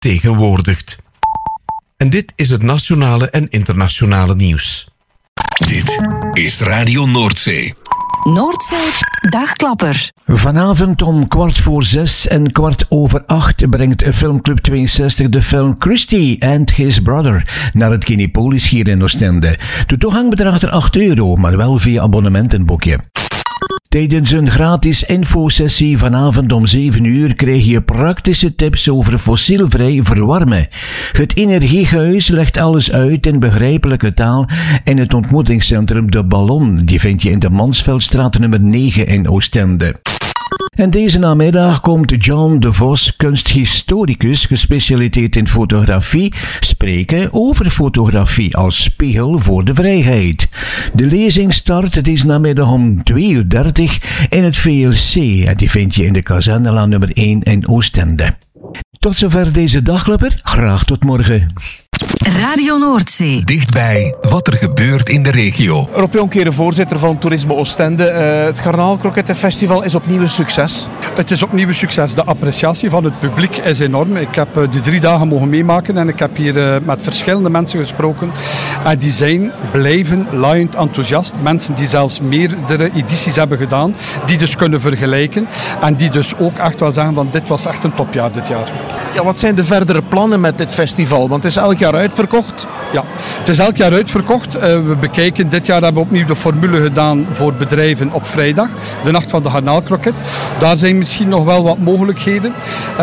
vertegenwoordigt. En dit is het nationale en internationale nieuws. Dit is Radio Noordzee. Noordzee Dagklapper. Vanavond om 6:15 en 7:15 brengt Filmclub 62 de film Christie and His Brother naar het Kinepolis hier in Oostende. De toegang bedraagt er €8, maar wel via abonnementenboekje. Tijdens een gratis infosessie vanavond om 7:00 krijg je praktische tips over fossielvrij verwarmen. Het Energiehuis legt alles uit in begrijpelijke taal in het ontmoetingscentrum De Ballon. Die vind je in de Mansveldstraat nummer 9 in Oostende. En deze namiddag komt John de Vos, kunsthistoricus gespecialiseerd in fotografie, spreken over fotografie als spiegel voor de vrijheid. De lezing start deze namiddag om 2:30 in het VLC en die vind je in de Kazannelaan nummer 1 in Oostende. Tot zover deze dagklapper. Graag tot morgen. Radio Noordzee. Dichtbij wat er gebeurt in de regio. Rob Jonkeren, voorzitter van Toerisme Oostende. Het Garnaalkrokettenfestival is opnieuw een succes. Het is opnieuw een succes. De appreciatie van het publiek is enorm. Ik heb die 3 dagen mogen meemaken en ik heb hier met verschillende mensen gesproken. En die zijn blijven laaiend enthousiast. Mensen die zelfs meerdere edities hebben gedaan, die dus kunnen vergelijken. En die dus ook echt wel zeggen van dit was echt een topjaar dit jaar. Ja, wat zijn de verdere plannen met dit festival? Want het is elk jaar uitverkocht. Ja, het is elk jaar uitverkocht. We bekijken, dit jaar hebben we opnieuw de formule gedaan voor bedrijven op vrijdag. De nacht van de garnaalkroket. Daar zijn misschien nog wel wat mogelijkheden.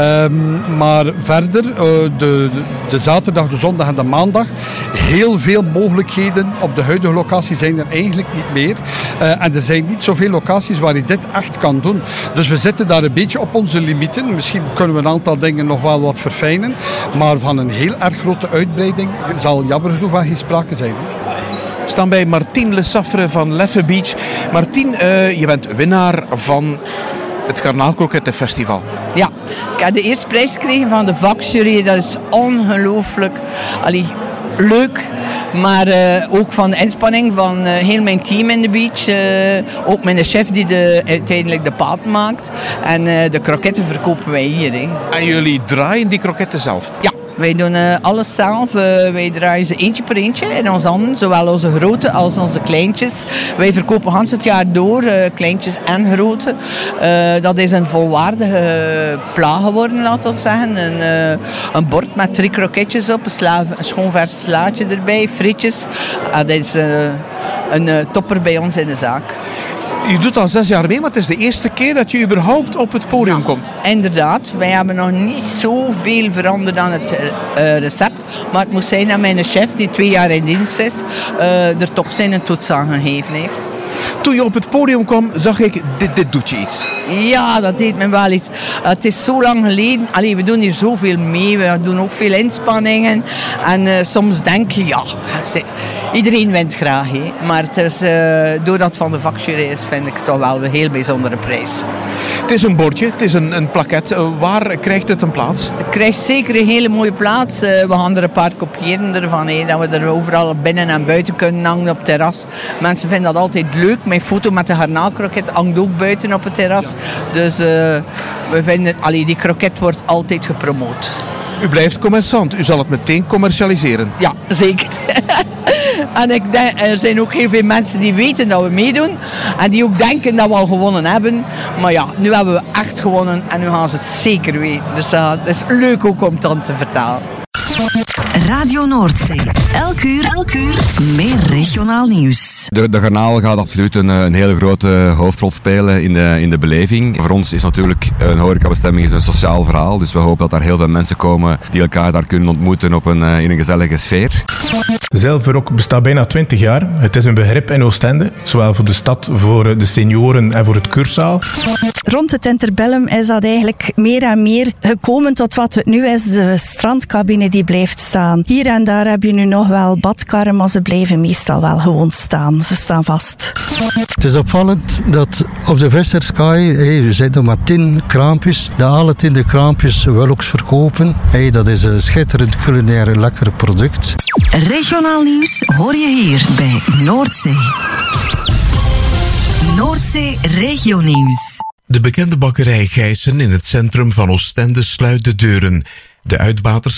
Maar verder, de zaterdag, de zondag en de maandag, heel veel mogelijkheden op de huidige locatie zijn er eigenlijk niet meer. En er zijn niet zoveel locaties waar je dit echt kan doen. Dus we zitten daar een beetje op onze limieten. Misschien kunnen we een aantal dingen nog wel wat verfijnen. Maar van een heel erg grote uitbreiding zal jammer genoeg wel geen sprake zijn. We staan bij Martien Le Saffre van Leffe Beach. Martien, je bent winnaar van het Garnaalkrokettenfestival. Ja, ik heb de eerste prijs gekregen van de vakjury. Dat is ongelooflijk leuk. Maar ook van de inspanning van heel mijn team in de beach. Ook mijn chef die uiteindelijk de paat maakt. En de kroketten verkopen wij hier. Hè. En jullie draaien die kroketten zelf? Ja. Wij doen alles zelf. Wij draaien ze eentje per eentje in ons handen. Zowel onze grote als onze kleintjes. Wij verkopen Hans het jaar door. Kleintjes en grote. Dat is een volwaardige plaat geworden, laten we zeggen. Een bord met 3 kroketjes op. Een schoon vers slaatje erbij. Frietjes. Dat is een topper bij ons in de zaak. Je doet al 6 jaar mee, maar het is de eerste keer dat je überhaupt op het podium komt. Inderdaad, wij hebben nog niet zoveel veranderd aan het recept. Maar het moest zijn dat mijn chef, die 2 jaar in dienst is, er toch zijn toets aan gegeven heeft. Toen je op het podium kwam, zag ik, dit doet je iets. Ja, dat deed me wel iets. Het is zo lang geleden. We doen hier zoveel mee. We doen ook veel inspanningen. En soms denk je, ja, iedereen wint graag. Hè. Maar het is, doordat het van de vakjury is, vind ik het toch wel een heel bijzondere prijs. Het is een bordje, het is een plaquette. Waar krijgt het een plaats? Het krijgt zeker een hele mooie plaats. We gaan er een paar kopiëren ervan. Dat we er overal binnen en buiten kunnen hangen op het terras. Mensen vinden dat altijd leuk. Mijn foto met de garnaalkroket hangt ook buiten op het terras. Dus we vinden, die kroket wordt altijd gepromoot. U blijft commerçant. U zal het meteen commercialiseren. Ja, zeker. En ik denk, er zijn ook heel veel mensen die weten dat we meedoen. En die ook denken dat we al gewonnen hebben. Maar ja, nu hebben we echt gewonnen. En nu gaan ze het zeker weten. Dus dat is leuk ook om dan te vertellen. Radio Noordzee. Elk uur meer regionaal nieuws. De garnaal gaat absoluut een hele grote hoofdrol spelen in de beleving. Voor ons is natuurlijk een horecabestemming een sociaal verhaal. Dus we hopen dat daar heel veel mensen komen die elkaar daar kunnen ontmoeten in een gezellige sfeer. Zeilverrok bestaat bijna 20 jaar. Het is een begrip in Oostende. Zowel voor de stad, voor de senioren en voor het Cursaal. Rond het interbellum is dat eigenlijk meer en meer gekomen tot wat het nu is. De strandcabine die blijft staan. Hier en daar heb je nu nog wel badkarren, maar ze blijven meestal wel gewoon staan. Ze staan vast. Het is opvallend dat op de Westerskaai, er zijn nog maar 10 kraampjes, dat alle 10 de kraampjes wulks verkopen. Dat is een schitterend culinair lekker product. Regionaal nieuws hoor je hier bij Noordzee. Noordzee Regionieuws. De bekende bakkerij Gijssen in het centrum van Oostende sluit de deuren. De uitbaters